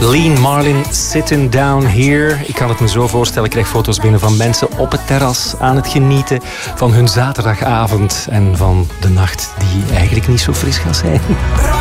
Lean Marlin, Sitting Down Here. Ik kan het me zo voorstellen, ik krijg foto's binnen van mensen op het terras aan het genieten van hun zaterdagavond en van de nacht die eigenlijk niet zo fris gaat zijn.